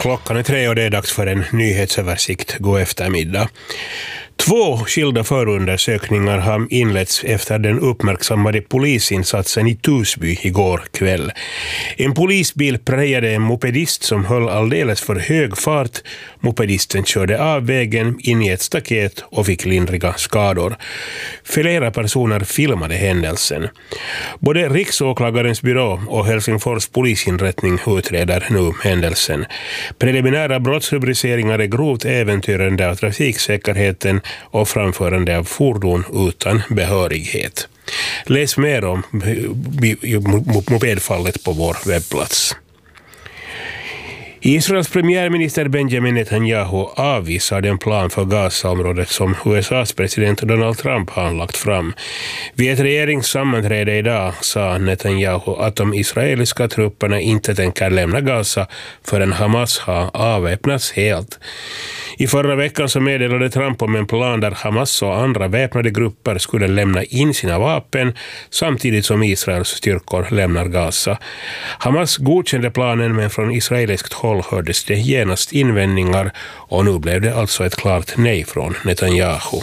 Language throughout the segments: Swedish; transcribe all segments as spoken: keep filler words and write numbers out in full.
Klockan är tre och det är dags för en nyhetsöversikt. God eftermiddag. Två skilda förundersökningar har inletts efter den uppmärksammade polisinsatsen i Tusby igår kväll. En polisbil prejade en mopedist som höll alldeles för hög fart. Mopedisten körde av vägen in i ett staket och fick lindriga skador. Flera personer filmade händelsen. Både Riksåklagarens byrå och Helsingfors polisinrättning utreder nu händelsen. Preliminära brottsrubriceringar är grovt äventyrande av trafiksäkerheten och framförande av fordon utan behörighet. Läs mer om mopedfallet på vår webbplats. Israels premiärminister Benjamin Netanyahu avvisar den plan för Gazaområdet som U S A:s president Donald Trump har lagt fram. Vid ett regeringssammanträde idag sa Netanyahu att de israeliska trupperna inte tänker lämna Gaza förrän Hamas har avväpnats helt. I förra veckan så meddelade Trump om en plan där Hamas och andra väpnade grupper skulle lämna in sina vapen samtidigt som Israels styrkor lämnar Gaza. Hamas godkände planen, men från israeliskt håll hördes det genast invändningar och nu blev det alltså ett klart nej från Netanyahu.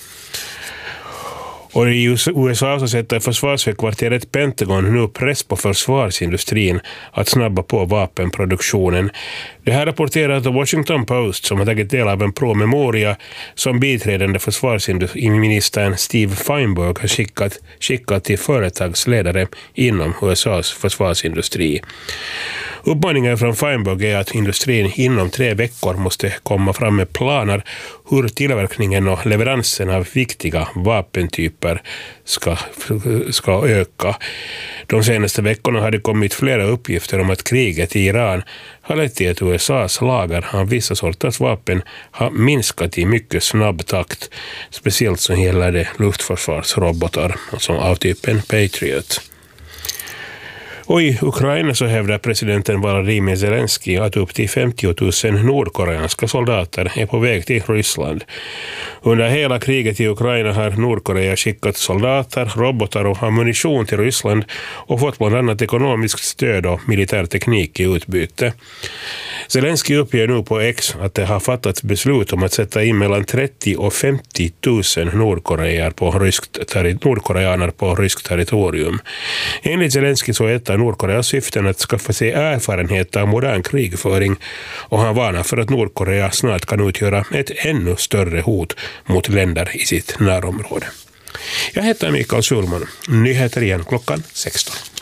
Och i U S A så sätter försvarshögkvarteret Pentagon nu press på försvarsindustrin att snabba på vapenproduktionen. Det här rapporterar The Washington Post, som har tagit del av en promemoria som biträdande försvarsministern Steve Feinberg har skickat, skickat till företagsledare inom U S A:s försvarsindustri. Uppmaningen från Feinberg är att industrin inom tre veckor måste komma fram med planer hur tillverkningen och leveransen av viktiga vapentyper ska, ska öka. De senaste veckorna har det kommit flera uppgifter om att kriget i Iran har lett till att U S A:s lager av vissa sorters vapen har minskat i mycket snabb takt. Speciellt så gäller det luftförsvarsrobotar som av typen Patriot. Och i Ukraina så hävdar presidenten Volodymyr Zelensky att upp till femtio tusen nordkoreanska soldater är på väg till Ryssland. Under hela kriget i Ukraina har Nordkorea skickat soldater, robotar och ammunition till Ryssland och fått bland annat ekonomiskt stöd och militär teknik i utbyte. Zelensky uppger nu på X att det har fattats beslut om att sätta in mellan trettio och femtio tusen nordkoreaner på ryskt, terri- nordkoreaner på ryskt territorium. Enligt Zelensky så är ett av Nordkoreas syften att skaffa sig erfarenhet av modern krigföring, och han varnar för att Nordkorea snart kan utgöra ett ännu större hot mot länder i sitt närområde. Jag heter Mikael Schulman. Nyheter igen klockan sexton.